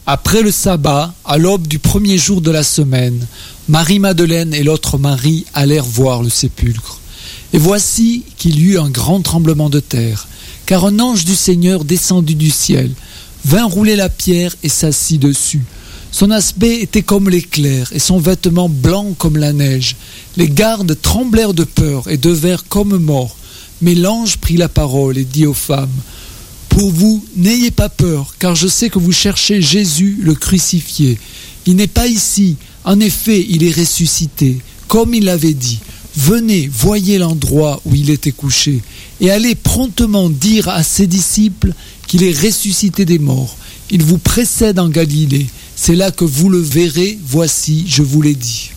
Après le sabbat, à l'aube du premier jour de la semaine, Marie-Madeleine et l'autre Marie allèrent voir le sépulcre. Et voici qu'il y eut un grand tremblement de terre, car un ange du Seigneur descendu du ciel vint rouler la pierre et s'assit dessus. Son aspect était comme l'éclair et son vêtement blanc comme la neige. Les gardes tremblèrent de peur et devinrent comme morts. Mais l'ange prit la parole et dit aux femmes: Pour vous, n'ayez pas peur, car je sais que vous cherchez Jésus, le crucifié. Il n'est pas ici. En effet, il est ressuscité, comme il l'avait dit. Venez, voyez l'endroit où il était couché, et allez promptement dire à ses disciples qu'il est ressuscité des morts. Il vous précède en Galilée. C'est là que vous le verrez. Voici, je vous l'ai dit.